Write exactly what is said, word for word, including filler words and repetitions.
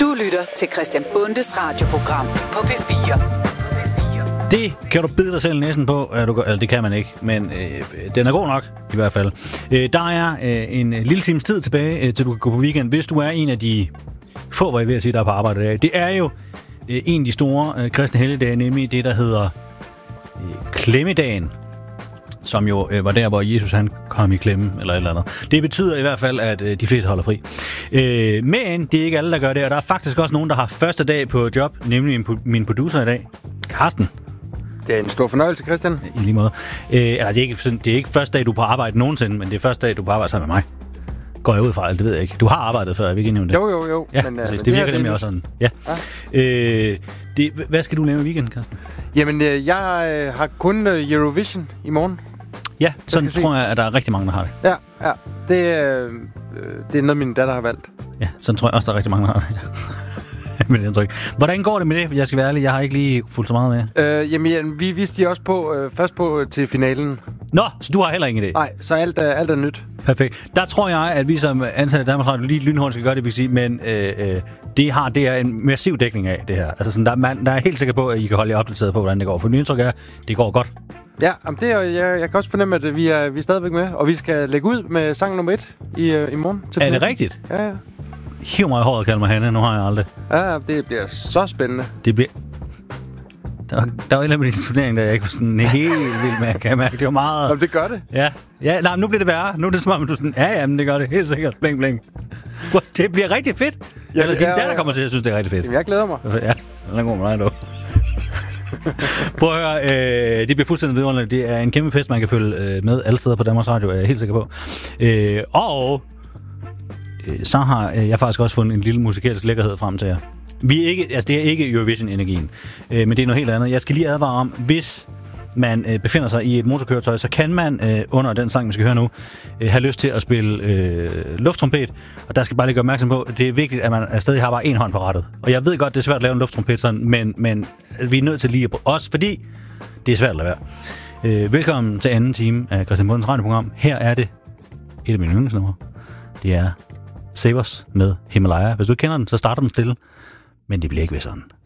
Du lytter til Christian Bundes radioprogram på P fire. Det kan du bide dig selv næsen på. Eller det kan man ikke, men øh, den er god nok i hvert fald. Øh, der er øh, en lille times tid tilbage, øh, til du kan gå på weekend, hvis du er en af de få, hvor jeg vil sige, der er på arbejde i dag. Det er jo øh, en af de store øh, kristne helligdage, nemlig det, der hedder øh, Klemmedagen, som jo øh, var der, hvor Jesus han kom i klemme, eller et eller andet. Det betyder i hvert fald, at øh, de fleste holder fri. Øh, men det er ikke alle, der gør det, og der er faktisk også nogen, der har første dag på job, nemlig min, min producer i dag, Carsten. Det er en stor fornøjelse, Christian. I lige måde. Øh, altså, det, er ikke, det er ikke første dag, du er på arbejde nogensinde, men det er første dag, du er på arbejde sammen med mig. Går jeg ud fra, det ved jeg ikke. Du har arbejdet før, er vi ikke enige om det? Jo, jo, jo. Ja, men, præcis, men det, det virker her, nemlig det... også sådan. Ja. ja. Øh, det, hvad skal du lave i weekenden, Carsten? Jamen, jeg øh, har kun øh, Eurovision i morgen. Ja, sådan tror jeg, at der er rigtig mange, der har det. Ja, ja. Det, øh, det er noget, min datter har valgt. Ja, sådan tror jeg også, der er rigtig mange, der har det. Men jeg tror ikke. Hvordan går det med det? Jeg skal være ærlig, jeg har ikke lige fulgt så meget med. Øh, jamen, ja, vi viste de også på, øh, først på til finalen. Nå, så du har heller ingen idé? Nej, så alt er, alt er nyt. Perfekt. Der tror jeg, at vi som ansatte i Danmarks Radio lige lynhurtigt skal gøre det, vil sige, men øh, øh, det har det er en massiv dækning af det her. Altså sådan, der, man, der er helt sikker på, at I kan holde jer opdateret på, hvordan det går. For min indtryk er, det går godt. Ja, jamen det er, jeg, jeg kan også fornemme, at vi er, vi er stadigvæk med, og vi skal lægge ud med sang nummer et i, øh, i morgen. Til er det rigtigt? Ja, ja. Hiv mig i håret og kald mig Hanne, nu har jeg aldrig. Ja, det bliver så spændende. Det bliver... Der var, der var en eller anden turnering, der jeg ikke var sådan helt vild med, kan jeg mærke. Det var meget... Jamen, det gør det. Ja, ja nej, nu bliver det værre. Nu er det som om, at du er sådan, ja, ja, men det gør det helt sikkert. Bling, bling. Det bliver rigtig fedt. Ja, eller din datter kommer til at synes, det er rigtig fedt. Jamen, jeg glæder mig. Ja, den er god med dig, du. Prøv at høre, øh, det bliver fuldstændig vidunderligt. Det er en kæmpe fest, man kan følge øh, med alle steder på Danmarks Radio, er jeg helt sikker på. Øh, og øh, så har øh, jeg faktisk også fundet en lille musikalsk lækkerhed frem til jer. Vi er ikke, altså det er ikke Eurovision-energien, øh, men det er noget helt andet. Jeg skal lige advare om, hvis man øh, befinder sig i et motorkøretøj, så kan man øh, under den sang, vi skal høre nu, øh, have lyst til at spille øh, lufttrompet. Og der skal bare lige gøre opmærksom på, at det er vigtigt, at man stadig har bare en hånd på rattet. Og jeg ved godt, det er svært at lave en lufttrompet sådan, men, men vi er nødt til lige at også, fordi det er svært at lade være. Øh, velkommen til anden time af Christian Bundens radioprogram. Her er det et af mine yndlingsnumre. Det er Save Us med Himalaya. Hvis du ikke kender den, så starter den stille. Men det bliver ikke ved sådan.